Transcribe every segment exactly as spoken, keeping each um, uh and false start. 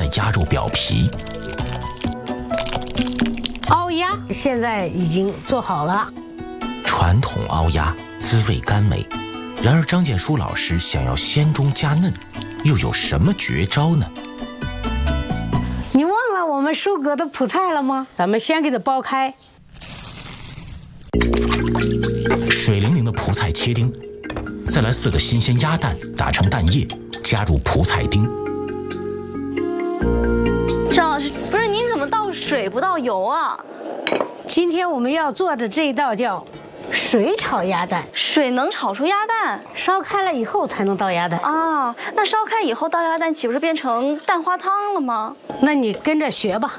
鸭肉表皮。 熬鸭现在已经做好了， 传统熬鸭滋味甘美，然而张建书老师想要鲜中加嫩，又有什么绝招呢？ 你忘了我们收割的蒲菜了吗？咱们先给它剥开， 水灵灵的蒲菜切丁，再来四个新鲜鸭蛋打成蛋液，加入蒲菜丁。 张老师，不是您怎么倒水不倒油啊？ 今天我们要做的这一道叫水炒鸭蛋。 水能炒出鸭蛋？ 烧开了以后才能倒鸭蛋啊。那烧开以后倒鸭蛋，岂不是变成蛋花汤了吗？ 那你跟着学吧。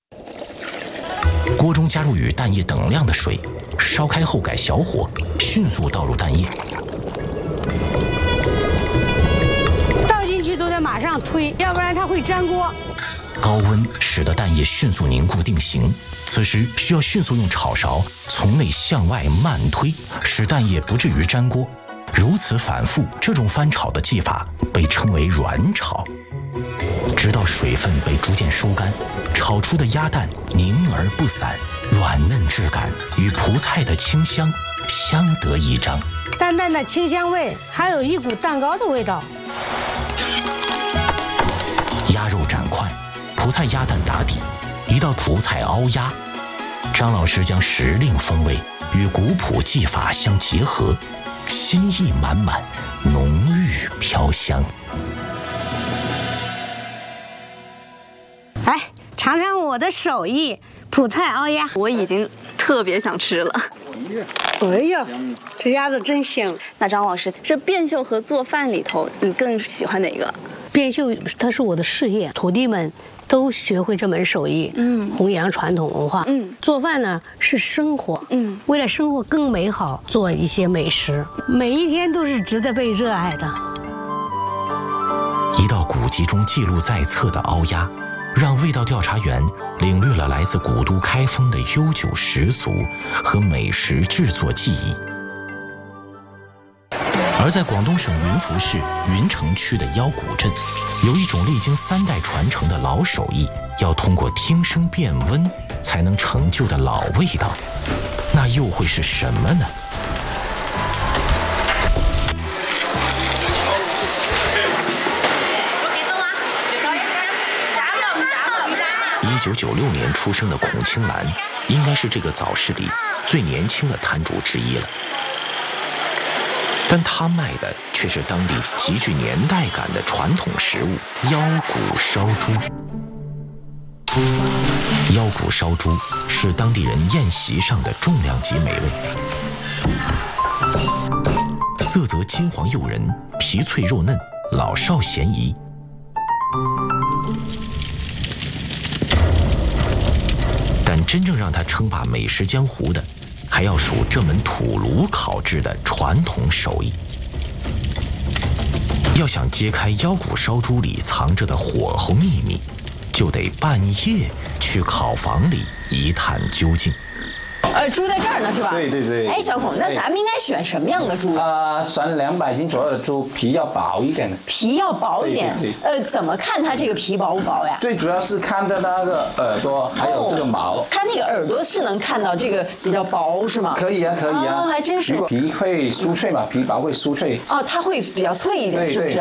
锅中加入与蛋液等量的水，烧开后改小火，迅速倒入蛋液。 倒进去都得马上推，要不然它会粘锅。 高温使得蛋液迅速凝固定型，此时需要迅速用炒勺从内向外慢推，使蛋液不至于粘锅。如此反复，这种翻炒的技法被称为软炒。直到水分被逐渐收干，炒出的鸭蛋凝而不散，软嫩质感与蒲菜的清香相得益彰。 淡淡的清香味，还有一股蛋糕的味道。 鸭肉斩块，蒲菜鸭蛋打底，一道蒲菜熬鸭。张老师将时令风味与古朴技法相结合，心意满满，浓郁飘香。 来尝尝我的手艺，蒲菜熬鸭。 我已经特别想吃了。 哎呀，这鸭子真香。 那张老师，这变绣和做饭里头，你更喜欢哪个？ 变绣它是我的事业，徒弟们都学会这门手艺，嗯，弘扬传统文化，嗯，做饭呢是生活，嗯，为了生活更美好，做一些美食，每一天都是值得被热爱的。 一道古籍中记录在册的熬鸭，让味道调查员领略了来自古都开封的悠久习俗和美食制作技艺。而在广东省云浮市云城区的腰鼓镇，有一种历经三代传承的老手艺，要通过听声辨温才能成就的老味道，那又会是什么呢？一九九六年出生的孔青兰，应该是这个早市里最年轻的摊主之一了。但他卖的却是当地极具年代感的传统食物——腰鼓烧猪。腰鼓烧猪是当地人宴席上的重量级美味，色泽金黄诱人，皮脆肉嫩，老少咸宜。但真正让它称霸美食江湖的，还要数这门土炉烤制的传统手艺。要想揭开腰鼓烧猪里藏着的火候秘密，就得半夜去烤房里一探究竟。 呃，猪在这儿呢，是吧？ 对对对。 哎，小孔，那咱们应该选什么样的猪？ 啊，选两百斤左右的猪，皮要薄一点的。 皮要薄一点。 对对对。呃，怎么看它这个皮薄不薄呀？ 最主要是看它那个耳朵，还有这个毛。 它那个耳朵是能看到这个比较薄，是吗？ 可以啊，可以啊。 哦，还真是。 皮会酥脆嘛，皮薄会酥脆。 哦，它会比较脆一点， 对对是不是？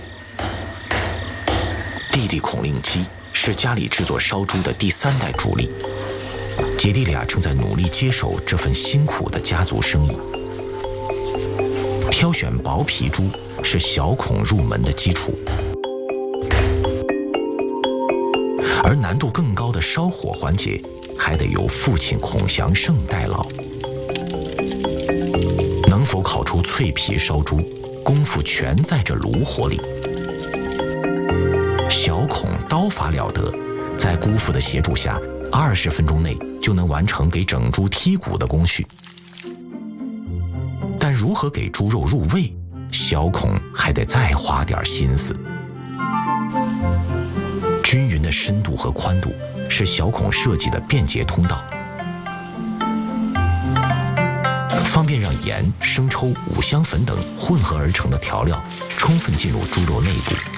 弟弟孔令基是家里制作烧猪的第三代主力。姐弟俩正在努力接手这份辛苦的家族生意。挑选薄皮猪是小孔入门的基础，而难度更高的烧火环节，还得由父亲孔祥胜代劳。能否烤出脆皮烧猪，功夫全在这炉火里。小孔刀法了得，在姑父的协助下，二十分钟内就能完成给整猪剔骨的工序。但如何给猪肉入味，小孔还得再花点心思。均匀的深度和宽度是小孔设计的便捷通道，方便让盐、生抽、五香粉等混合而成的调料充分进入猪肉内部。